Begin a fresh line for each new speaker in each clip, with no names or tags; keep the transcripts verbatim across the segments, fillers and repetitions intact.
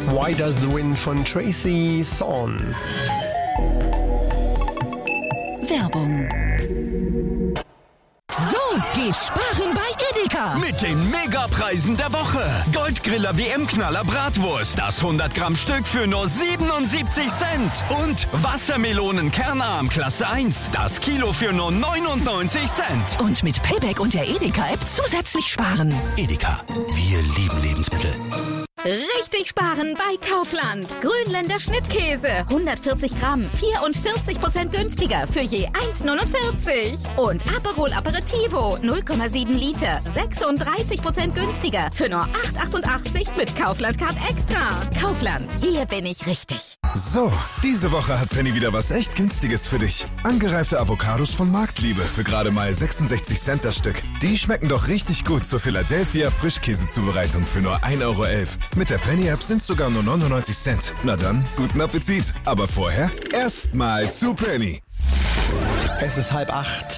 Why Does the Wind von Tracy Thorn.
Werbung. So geht Sparen bei Edeka.
Mit den Megapreisen der Woche. Goldgriller W M-Knaller Bratwurst. Das hundert Gramm Stück für nur siebenundsiebzig Cent. Und Wassermelonen Kernarm Klasse eins. Das Kilo für nur neunundneunzig Cent.
Und mit Payback und der Edeka-App zusätzlich sparen.
Edeka. Wir lieben Lebensmittel.
Richtig sparen bei Kaufland. Grünländer Schnittkäse. hundertvierzig Gramm. vierundvierzig Prozent günstiger für je eins neunundvierzig. Und Aperol Aperitivo. null Komma sieben Liter. sechsunddreißig Prozent günstiger für nur acht achtundachtzig mit Kaufland Card Extra. Kaufland. Hier bin ich richtig.
So, diese Woche hat Penny wieder was echt Günstiges für dich. Angereifte Avocados von Marktliebe für gerade mal sechsundsechzig Cent das Stück. Die schmecken doch richtig gut zur Philadelphia Frischkäsezubereitung für nur ein Euro elf. Mit der Penny-App sind sogar nur neunundneunzig Cent. Na dann, guten Appetit. Aber vorher erstmal zu Penny.
Es ist halb acht.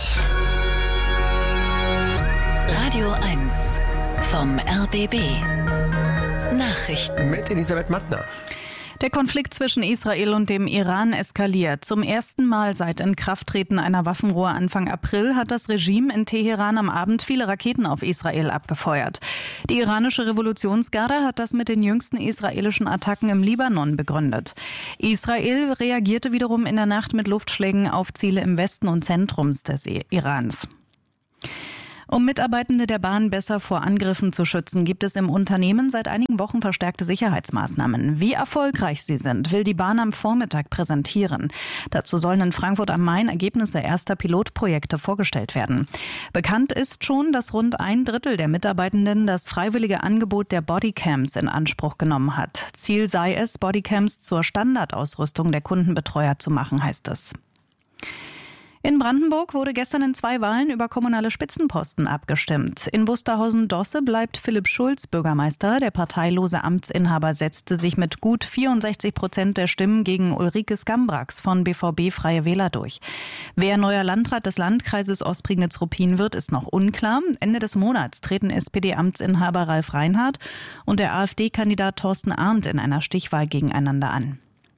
Radio eins vom R B B. Nachrichten.
Mit Elisabeth Mattner.
Der Konflikt zwischen Israel und dem Iran eskaliert. Zum ersten Mal seit Inkrafttreten einer Waffenruhe Anfang April hat das Regime in Teheran am Abend viele Raketen auf Israel abgefeuert. Die iranische Revolutionsgarde hat das mit den jüngsten israelischen Attacken im Libanon begründet. Israel reagierte wiederum in der Nacht mit Luftschlägen auf Ziele im Westen und Zentrums des Irans. Um Mitarbeitende der Bahn besser vor Angriffen zu schützen, gibt es im Unternehmen seit einigen Wochen verstärkte Sicherheitsmaßnahmen. Wie erfolgreich sie sind, will die Bahn am Vormittag präsentieren. Dazu sollen in Frankfurt am Main Ergebnisse erster Pilotprojekte vorgestellt werden. Bekannt ist schon, dass rund ein Drittel der Mitarbeitenden das freiwillige Angebot der Bodycams in Anspruch genommen hat. Ziel sei es, Bodycams zur Standardausrüstung der Kundenbetreuer zu machen, heißt es. In Brandenburg wurde gestern in zwei Wahlen über kommunale Spitzenposten abgestimmt. In Wusterhausen-Dosse bleibt Philipp Schulz Bürgermeister. Der parteilose Amtsinhaber setzte sich mit gut vierundsechzig Prozent der Stimmen gegen Ulrike Skambrax von B V B Freie Wähler durch. Wer neuer Landrat des Landkreises Ostprignitz-Ruppin wird, ist noch unklar. Ende des Monats treten S P D-Amtsinhaber Ralf Reinhardt und der AfD-Kandidat Thorsten Arndt in einer Stichwahl gegeneinander an.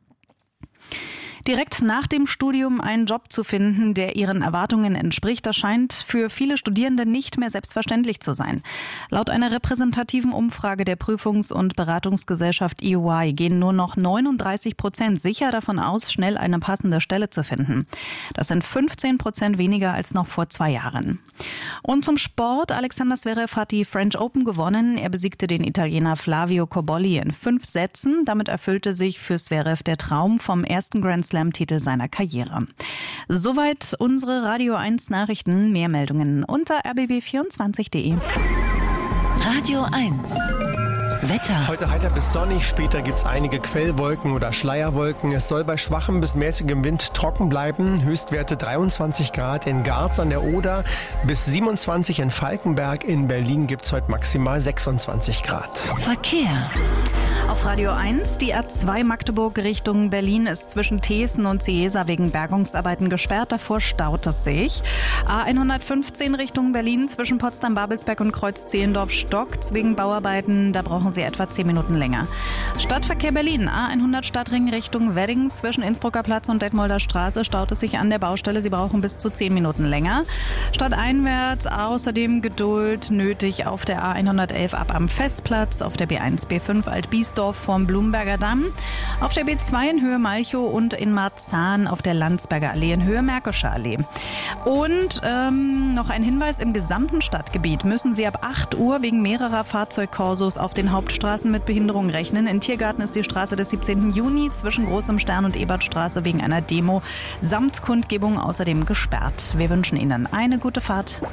Direkt nach dem Studium einen Job zu finden, der ihren Erwartungen entspricht, das scheint für viele Studierende nicht mehr selbstverständlich zu sein. Laut einer repräsentativen Umfrage der Prüfungs- und Beratungsgesellschaft E Y gehen nur noch neununddreißig Prozent sicher davon aus, schnell eine passende Stelle zu finden. Das sind fünfzehn Prozent weniger als noch vor zwei Jahren. Und zum Sport. Alexander Zverev hat die French Open gewonnen. Er besiegte den Italiener Flavio Cobolli in fünf Sätzen. Damit erfüllte sich für Zverev der Traum vom ersten Grand Slam-Titel seiner Karriere. Soweit unsere Radio eins Nachrichten. Mehr Meldungen unter r b b vierundzwanzig punkt d e.
Radio eins. Wetter.
Heute heiter bis sonnig, später gibt es einige Quellwolken oder Schleierwolken. Es soll bei schwachem bis mäßigem Wind trocken bleiben. Höchstwerte dreiundzwanzig Grad in Garz an der Oder bis siebenundzwanzig in Falkenberg. In Berlin gibt es heute maximal sechsundzwanzig Grad.
Verkehr.
Auf Radio eins, die A zwei Magdeburg Richtung Berlin ist zwischen Thesen und Ciesa wegen Bergungsarbeiten gesperrt. Davor staut es sich. A hundertfünfzehn Richtung Berlin zwischen Potsdam-Babelsberg und Kreuz-Zehlendorf stockt wegen Bauarbeiten. Da brauchen Sie etwa zehn Minuten länger. Stadtverkehr Berlin, A hundert Stadtring Richtung Wedding zwischen Innsbrucker Platz und Detmolder Straße staut es sich an der Baustelle. Sie brauchen bis zu zehn Minuten länger. Stadteinwärts außerdem Geduld nötig auf der A hundertelf ab am Festplatz, auf der B eins B fünf Alt-Biesdorf vom Blumberger Damm, auf der B zwei in Höhe Malchow und in Marzahn auf der Landsberger Allee in Höhe Märkischer Allee. Und ähm, noch ein Hinweis, im gesamten Stadtgebiet müssen Sie ab acht Uhr wegen mehrerer Fahrzeugkorsos auf den Hauptstraßen mit Behinderung rechnen. In Tiergarten ist die Straße des siebzehnten Juni zwischen Großem Stern und Ebertstraße wegen einer Demo samt Kundgebung außerdem gesperrt. Wir wünschen Ihnen eine gute Fahrt.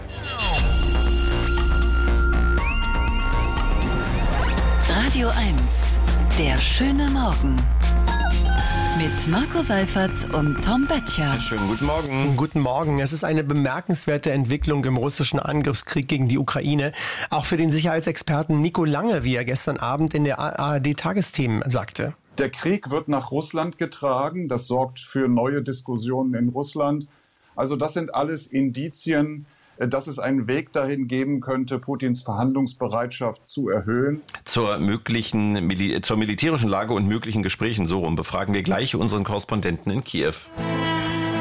Radio eins. Der schöne Morgen. Mit Marco Seifert und Tom Böttcher.
Schönen guten Morgen.
Guten Morgen. Es ist eine bemerkenswerte Entwicklung im russischen Angriffskrieg gegen die Ukraine. Auch für den Sicherheitsexperten Nico Lange, wie er gestern Abend in der A R D-Tagesthemen sagte.
Der Krieg wird nach Russland getragen. Das sorgt für neue Diskussionen in Russland. Also das sind alles Indizien, dass es einen Weg dahin geben könnte, Putins Verhandlungsbereitschaft zu erhöhen.
Zur möglichen, Mil- zur militärischen Lage und möglichen Gesprächen, so rum, befragen wir gleich unseren Korrespondenten in Kiew.